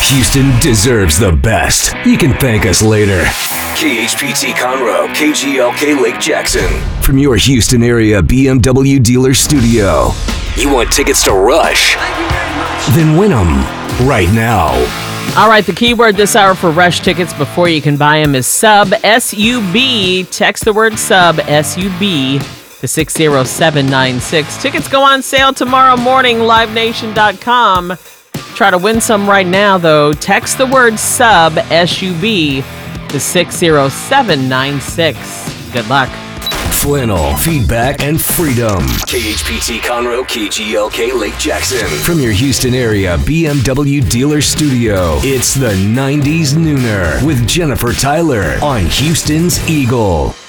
Houston deserves the best. You can thank us later. KHPT Conroe, KGLK Lake Jackson. From your Houston area BMW dealer studio. You want tickets to Rush? Then win them right now. All right, the keyword this hour for Rush tickets before you can buy them is sub, S-U-B. Text the word sub, S-U-B, to 60796. Tickets go on sale tomorrow morning, livenation.com. Try to win some right now, though. Text the word sub, S-U-B, to 60796. Good luck. Flannel, feedback, and freedom. KHPT Conroe, KGLK Lake Jackson. From your Houston area BMW dealer studio, it's the 90s Nooner with Jennifer Tyler on Houston's Eagle.